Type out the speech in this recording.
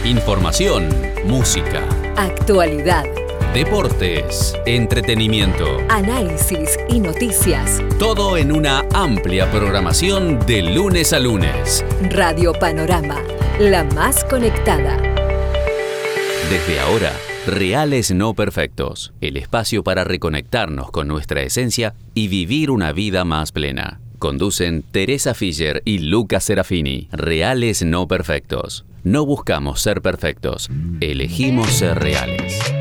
Información, música, actualidad, deportes, entretenimiento, análisis y noticias. todo en una amplia programación de lunes a lunes. Radio Panorama, la más conectada. Desde ahora, Reales No Perfectos, el espacio para reconectarnos con nuestra esencia y vivir una vida más plena. Conducen Teresa Fischer y Lucas Serafini. Reales No Perfectos. No buscamos ser perfectos, elegimos ser reales.